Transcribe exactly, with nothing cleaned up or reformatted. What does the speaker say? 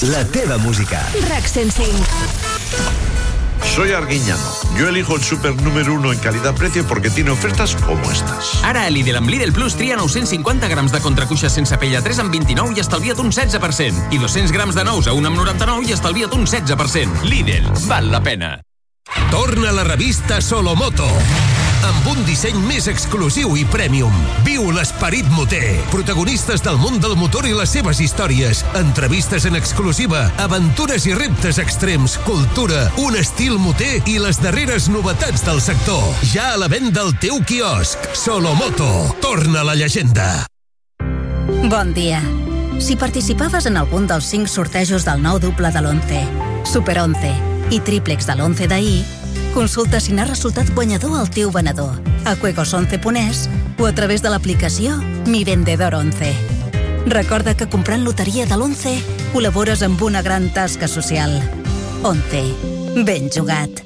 la teva música. RAC cent cinc. Soy Arguiñano. Yo elijo el super número uno en calidad-precio porque tiene ofertas como estas. Ara a Lidl amb Lidl Plus tria nou-cents cinquanta grams de contracuixa sense pell a tres amb vint-i-nou i estalvia't un setze per cent. I dos-cents grams de nous a un amb noranta-nou i estalvia't un setze per cent. Lidl, val la pena. Torna la revista Solomoto amb un disseny més exclusiu i premium. Viu l'esperit moter. Protagonistes del món del motor i les seves històries. Entrevistes en exclusiva, aventures i reptes extrems, cultura, un estil moter i les darreres novetats del sector. Ja a la venda al teu quiosc. Solomoto. Torna la llegenda. Bon dia. Si participaves en algun dels cinc sortejos del nou doble de l'once, Super onze i tríplex de l'once d'ahir, consulta si n'ha resultat guanyador el teu venedor a juegos once punt es o a través de l'aplicació Mi Vendedor once. Recorda que comprant loteria de l'once col·labores amb una gran tasca social. once. Ben jugat.